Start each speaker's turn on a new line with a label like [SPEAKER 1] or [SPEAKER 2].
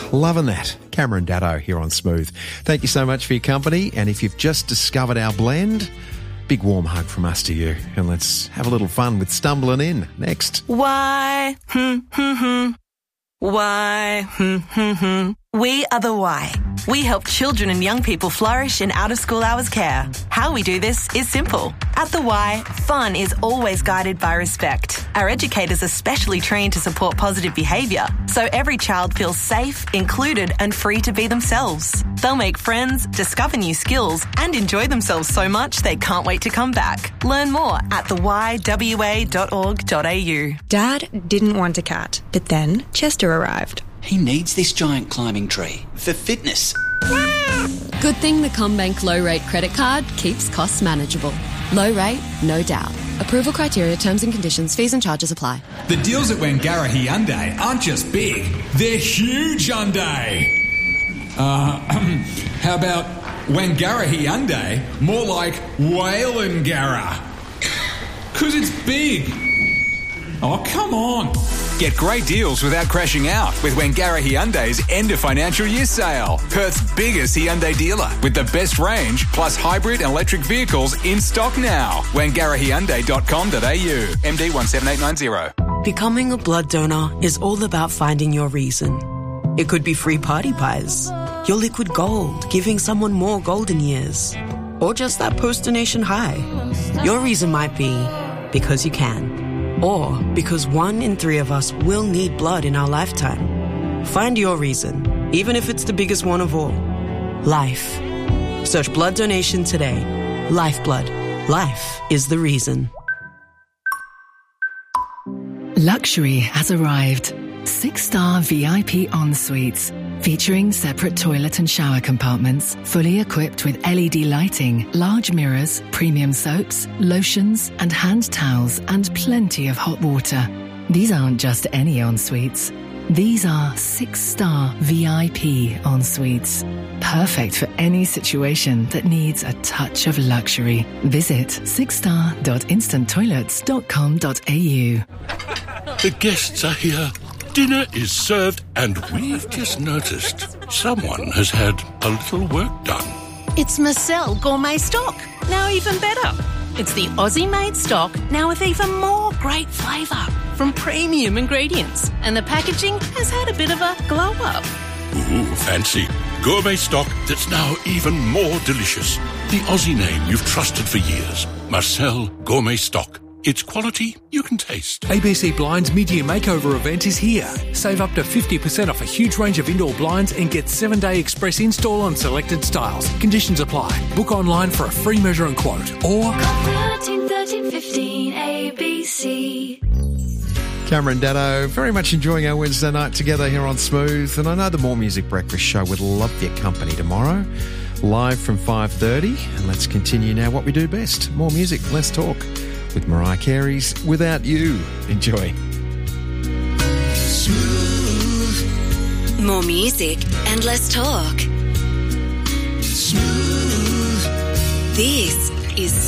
[SPEAKER 1] Loving that. Cameron Daddo here on Smooth. Thank you so much for your company. And if you've just discovered our blend, big warm hug from us to you. And let's have a little fun with Stumbling In next.
[SPEAKER 2] Why? Why? We are the Why. We help children and young people flourish in out-of-school hours care. How we do this is simple. At the Y, fun is always guided by respect. Our educators are specially trained to support positive behaviour, so every child feels safe, included and free to be themselves. They'll make friends, discover new skills and enjoy themselves so much they can't wait to come back. Learn more at theYWA.org.au.
[SPEAKER 3] Dad didn't want a cat, but then Chester arrived.
[SPEAKER 4] He needs this giant climbing tree for fitness.
[SPEAKER 5] Good thing the CommBank low rate credit card keeps costs manageable. Low rate, no doubt. Approval criteria, terms and conditions, fees and charges apply.
[SPEAKER 6] The deals at Wangara Hyundai aren't just big, they're huge Hyundai. How about Wangara Hyundai? More like Whalengara. 'Cause it's big. Oh, come on.
[SPEAKER 7] Get great deals without crashing out with Wangara Hyundai's end of financial year sale. Perth's biggest Hyundai dealer with the best range plus hybrid and electric vehicles in stock now. WangaraHyundai.com.au. MD 17890.
[SPEAKER 2] Becoming a blood donor is all about finding your reason. It could be free party pies, your liquid gold, giving someone more golden years, or just that post-donation high. Your reason might be because you can. Or because 1 in 3 of us will need blood in our lifetime. Find your reason, even if it's the biggest one of all. Life. Search blood donation today. Lifeblood. Life is the reason.
[SPEAKER 8] Luxury has arrived. 6-star VIP en-suites. Featuring separate toilet and shower compartments, fully equipped with LED lighting, large mirrors, premium soaps, lotions and hand towels and plenty of hot water. These aren't just any en-suites. These are 6-star VIP en-suites. Perfect for any situation that needs a touch of luxury. Visit 6star.instanttoilets.com.au.
[SPEAKER 9] The guests are here. Dinner is served and we've just noticed someone has had a little work done.
[SPEAKER 10] It's Marcel Gourmet Stock, now even better. It's the Aussie-made stock, now with even more great flavour from premium ingredients. And the packaging has had a bit of a glow-up.
[SPEAKER 9] Ooh, fancy. Gourmet stock that's now even more delicious. The Aussie name you've trusted for years. Marcel Gourmet Stock. It's quality you can taste.
[SPEAKER 11] ABC Blinds mid-year makeover event is here. Save up to 50% off a huge range of indoor blinds and get 7-day express install on selected styles. Conditions apply. Book online for a free measure and quote. Or
[SPEAKER 12] call 13 15 ABC.
[SPEAKER 1] Cameron Daddo, very much enjoying our Wednesday night together here on Smooth. And I know the More Music Breakfast Show would love your company tomorrow. Live from 5:30. And let's continue now what we do best. More music, less talk. With Mariah Carey's Without You. Enjoy.
[SPEAKER 12] Smooth.
[SPEAKER 13] More music and less talk.
[SPEAKER 12] Smooth.
[SPEAKER 13] This is